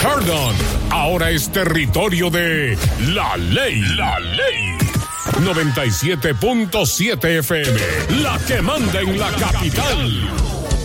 Perdón, ahora es territorio de La Ley. La Ley. 97.7 FM, la que manda en la capital.